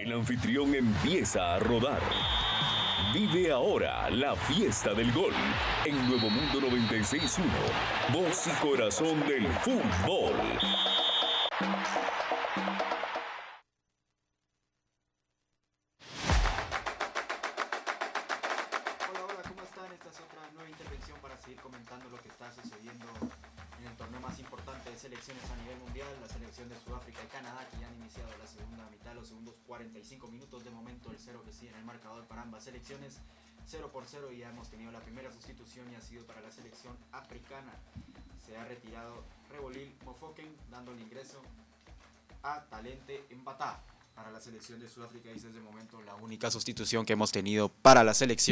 El anfitrión empieza a rodar. Vive ahora la fiesta del gol en Nuevo Mundo 96.1, voz y corazón del fútbol. Hola, ¿cómo están? Esta es otra nueva intervención para seguir comentando lo que está sucediendo en el torneo más importante de selecciones a nivel mundial, la selección de Sudáfrica y Canadá, que ya han iniciado la segunda mitad, los segundos 45 minutos. De momento el 0 que sigue en el marcador para ambas selecciones, 0-0, y ya hemos tenido la primera sustitución y ha sido para la selección africana. Se ha retirado Rebolil Mofoken, dando el ingreso a Talente Mbata para la selección de Sudáfrica, y esa es de momento la única sustitución que hemos tenido para la selección.